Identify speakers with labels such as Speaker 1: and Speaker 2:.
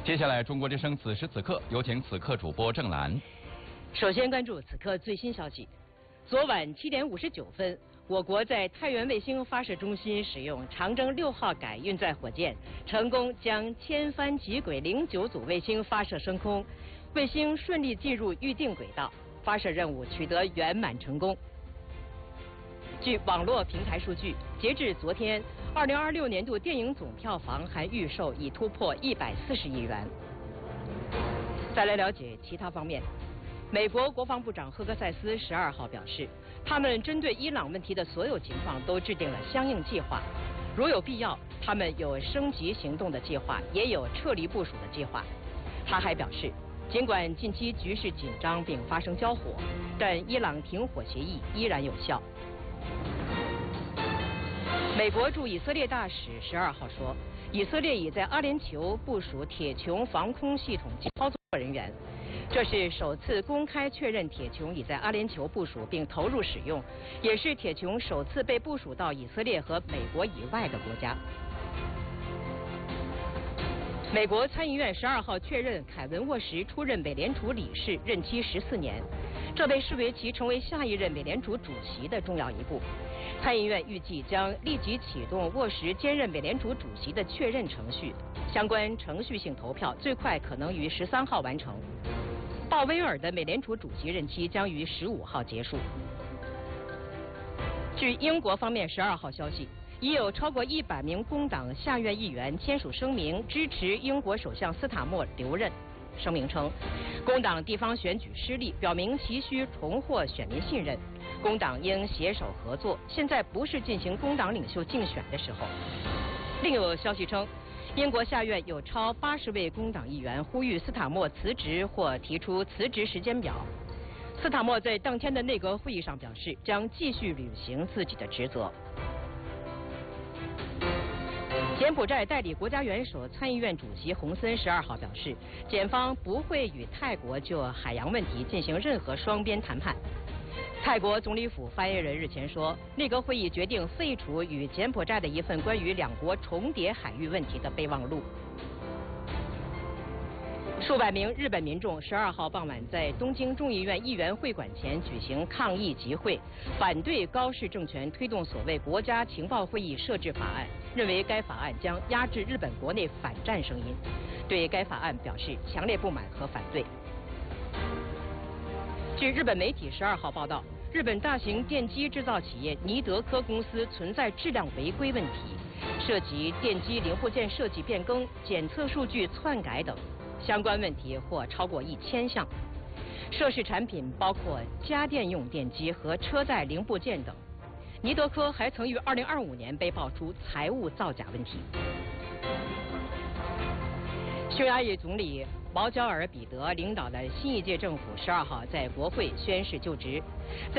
Speaker 1: 接下来，中国之声此时此刻，有请此刻主播郑兰。
Speaker 2: 首先关注此刻最新消息。昨晚7点59分，我国在太原卫星发射中心使用长征6号改运载火箭，成功将千帆极轨09组卫星发射升空，卫星顺利进入预定轨道，发射任务取得圆满成功。据网络平台数据，截至昨天，2026年度电影总票房含预售已突破140亿元。再来了解其他方面。美国国防部长赫格塞斯12号表示，他们针对伊朗问题的所有情况都制定了相应计划，如有必要，他们有升级行动的计划，也有撤离部署的计划。他还表示，尽管近期局势紧张并发生交火，但伊朗停火协议依然有效。美国驻以色列大使12号说，以色列已在阿联酋部署铁穹防空系统及操作人员，这是首次公开确认铁穹已在阿联酋部署并投入使用，也是铁穹首次被部署到以色列和美国以外的国家。美国参议院12号确认凯文·沃什出任美联储理事，任期14年，这被视为其成为下一任美联储主席的重要一步。参议院预计将立即启动沃什兼任美联储主席的确认程序，相关程序性投票最快可能于13号完成。鲍威尔的美联储主席任期将于15号结束。据英国方面12号消息，已有超过100名工党下院议员签署声明，支持英国首相斯塔默留任。声明称，工党地方选举失利，表明其需重获选民信任，工党应携手合作，现在不是进行工党领袖竞选的时候。另有消息称，英国下院有超80位工党议员呼吁斯塔默辞职或提出辞职时间表。斯塔默在当天的内阁会议上表示，将继续履行自己的职责。柬埔寨代理国家元首、参议院主席洪森12号表示，检方不会与泰国就海洋问题进行任何双边谈判。泰国总理府发言人日前说，内阁会议决定废除与柬埔寨的一份关于两国重叠海域问题的备忘录。数百名日本民众12号傍晚在东京众议院议员会馆前举行抗议集会，反对高市政权推动所谓国家情报会议设置法案，认为该法案将压制日本国内反战声音，对该法案表示强烈不满和反对。据日本媒体12号报道，日本大型电机制造企业尼德科公司存在质量违规问题，涉及电机零部件设计变更、检测数据篡改等。相关问题或超过1000项，涉事产品包括家电用电机和车载零部件等。尼德科还曾于2025年被爆出财务造假问题。匈牙利总理毛焦尔彼得领导的新一届政府12号在国会宣誓就职。